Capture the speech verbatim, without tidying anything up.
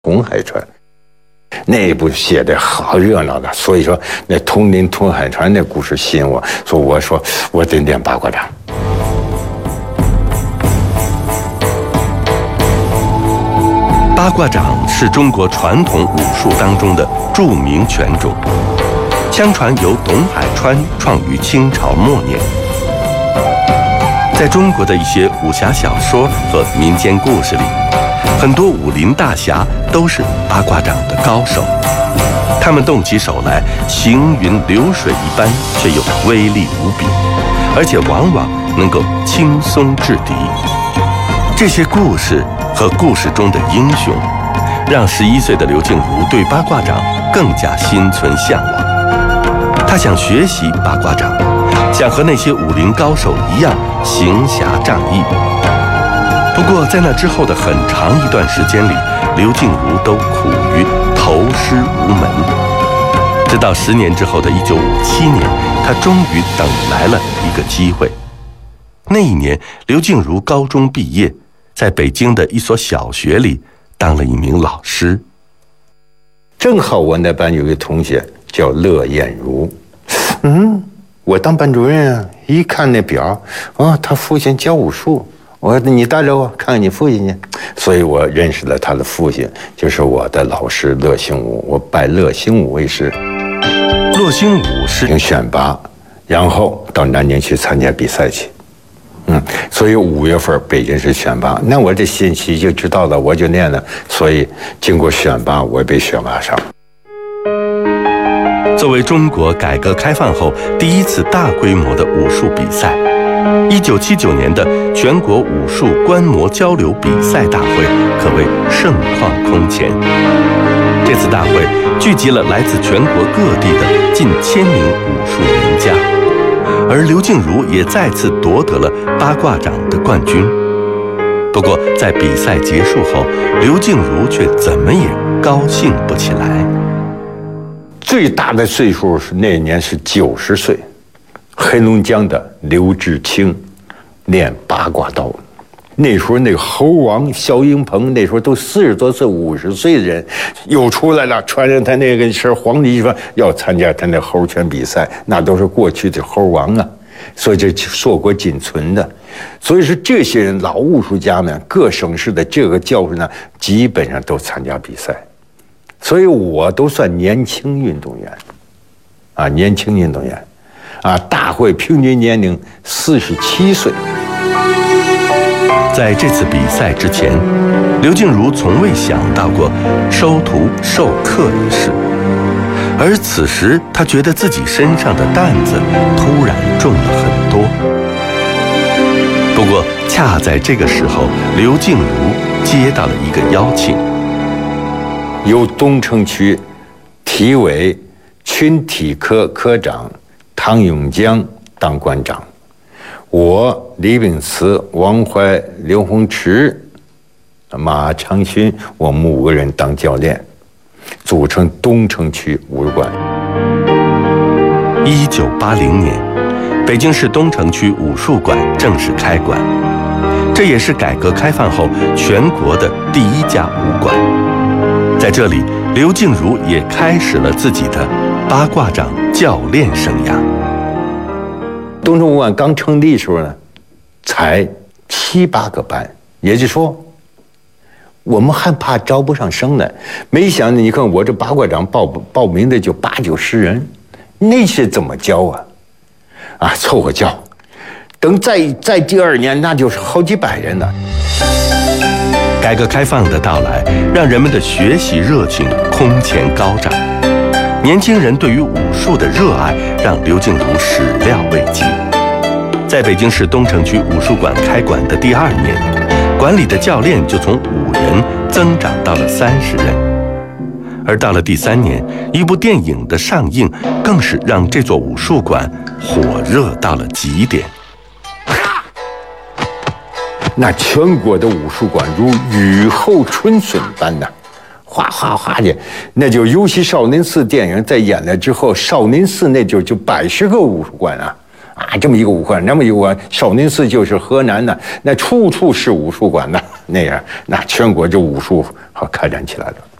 通海川，那一部写的好热闹的，所以说那通灵通海川那故事吸引我，说我说我得练八卦掌。 八卦掌是中国传统武术当中的著名拳种，相传由董海川创于清朝末年。在中国的一些武侠小说和民间故事里，很多武林大侠都是八卦掌的高手，他们动起手来行云流水一般，却又威力无比，而且往往能够轻松制敌。这些故事和故事中的英雄，让十一岁的刘静茹对八卦掌更加心存向往。她想学习八卦掌，想和那些武林高手一样行侠仗义。不过在那之后的很长一段时间里，刘静茹都苦于投师无门。直到十年之后的一九五七年，她终于等来了一个机会。那一年，刘静茹高中毕业，在北京的一所小学里当了一名老师。 正好我那班有个同学叫乐艳茹，嗯，我当班主任啊，一看那表，啊，他父亲教武术，我说你带着我看看你父亲去，所以我认识了他的父亲，就是我的老师乐兴武，我拜乐兴武为师。 乐兴武是选拔，然后到南京去参加比赛去。嗯，所以五月份北京市选拔，那我这信息就知道了，我就练了，所以经过选拔，我被选拔上。 作为中国改革开放后第一次大规模的武术比赛，一九七九年的全国武术观摩交流比赛大会可谓盛况空前。这次大会聚集了来自全国各地的近千名武术名家，而刘静茹也再次夺得了八卦掌的冠军。不过在比赛结束后，刘静茹却怎么也高兴不起来。 最大的岁数是那年是九十岁，黑龙江的刘志清练八卦刀。那时候那个猴王肖英鹏那时候都四十多岁五十岁的人又出来了，穿着他那个身黄衣服要参加他那猴拳比赛，那都是过去的猴王啊，所以这硕果仅存的。所以说这些人老武术家们，各省市的这个教授呢，基本上都参加比赛，所以我都算年轻运动员啊，年轻运动员啊，大会平均年龄四十七岁。 在这次比赛之前，刘静茹从未想到过收徒授课一事，而此时她觉得自己身上的担子突然重了很多。不过恰在这个时候，刘静茹接到了一个邀请， 由东城区体委群体科科长唐永江当馆长，我李秉慈、王怀、刘洪池、马长勋，我们五个人当教练，组成东城区武术馆。 一九八零年，北京市东城区武术馆正式开馆，这也是改革开放后全国的第一家武馆。在这里，刘静茹也开始了自己的八卦掌教练生涯。 东城武馆刚成立的时候呢，才七八个班，也就是说，我们还怕招不上生来。没想到，你看我这八卦掌报报名的就八九十人，那些怎么教啊？啊，凑合教。等再再第二年，那就是好几百人了。 改革开放的到来，让人们的学习热情空前高涨。年轻人对于武术的热爱让刘静茹始料未及。在北京市东城区武术馆开馆的第二年，馆里的教练就从五人增长到了三十人。而到了第三年，一部电影的上映，更是让这座武术馆火热到了极点。 那全国的武术馆如雨后春笋般的，哗哗哗的，那就尤其少林寺电影在演了之后，少林寺那就就百十个武术馆啊， 啊，这么一个武馆，那么一个武馆，少林寺就是河南的，那处处是武术馆呐，那样，那全国这武术好开展起来了。